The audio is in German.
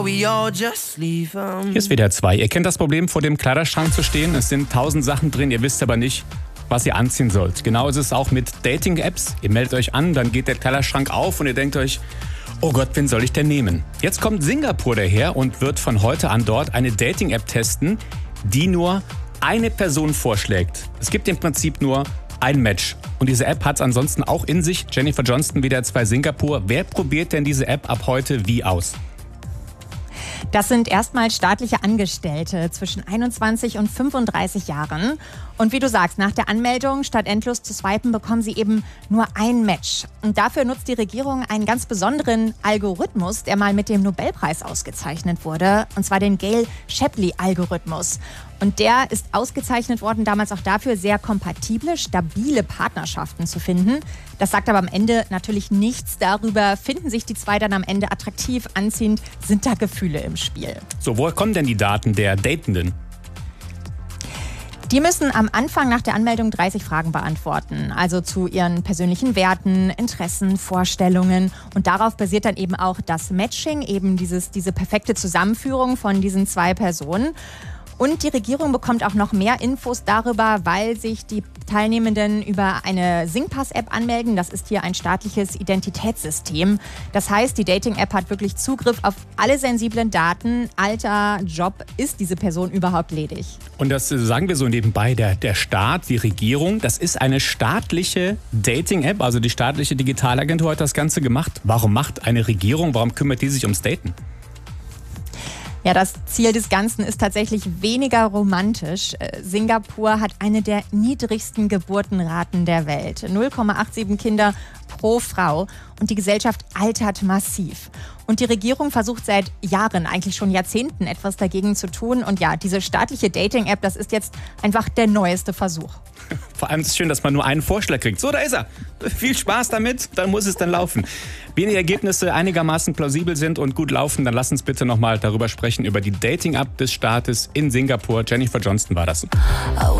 Hier ist WDR 2. Ihr kennt das Problem, vor dem Kleiderschrank zu stehen. Es sind 1000 Sachen drin, ihr wisst aber nicht, was ihr anziehen sollt. Genau ist es auch mit Dating-Apps. Ihr meldet euch an, dann geht der Kleiderschrank auf und ihr denkt euch, oh Gott, wen soll ich denn nehmen? Jetzt kommt Singapur daher und wird von heute an dort eine Dating-App testen, die nur eine Person vorschlägt. Es gibt im Prinzip nur ein Match. Und diese App hat es ansonsten auch in sich. Jennifer Johnston, WDR 2 Singapur. Wer probiert denn diese App ab heute wie aus? Das sind erstmal staatliche Angestellte zwischen 21 und 35 Jahren. Und wie du sagst, nach der Anmeldung, statt endlos zu swipen, bekommen sie eben nur ein Match. Und dafür nutzt die Regierung einen ganz besonderen Algorithmus, der mal mit dem Nobelpreis ausgezeichnet wurde. Und zwar den Gale-Shapley-Algorithmus. Und der ist ausgezeichnet worden damals auch dafür, sehr kompatible, stabile Partnerschaften zu finden. Das sagt aber am Ende natürlich nichts darüber, finden sich die zwei dann am Ende attraktiv, anziehend, sind da Gefühle im Spiel. So, woher kommen denn die Daten der Datenden? Die müssen am Anfang nach der Anmeldung 30 Fragen beantworten, also zu ihren persönlichen Werten, Interessen, Vorstellungen. Und darauf basiert dann eben auch das Matching, eben diese perfekte Zusammenführung von diesen zwei Personen. Und die Regierung bekommt auch noch mehr Infos darüber, weil sich die Teilnehmenden über eine Singpass-App anmelden. Das ist hier ein staatliches Identitätssystem. Das heißt, die Dating-App hat wirklich Zugriff auf alle sensiblen Daten. Alter, Job, ist diese Person überhaupt ledig? Und das sagen wir so nebenbei, der Staat, die Regierung, das ist eine staatliche Dating-App, also die staatliche Digitalagentur hat das Ganze gemacht. Warum macht eine Regierung, warum kümmert die sich ums Daten? Ja, das Ziel des Ganzen ist tatsächlich weniger romantisch. Singapur hat eine der niedrigsten Geburtenraten der Welt. 0,87 Kinder pro Frau. Und die Gesellschaft altert massiv. Und die Regierung versucht seit Jahren, eigentlich schon Jahrzehnten, etwas dagegen zu tun. Und ja, diese staatliche Dating-App, das ist jetzt einfach der neueste Versuch. Vor allem ist es schön, dass man nur einen Vorschlag kriegt. So, da ist er. Viel Spaß damit, dann muss es dann laufen. Wenn die Ergebnisse einigermaßen plausibel sind und gut laufen, dann lass uns bitte nochmal darüber sprechen, über die Dating-App des Staates in Singapur. Jennifer Johnston war das.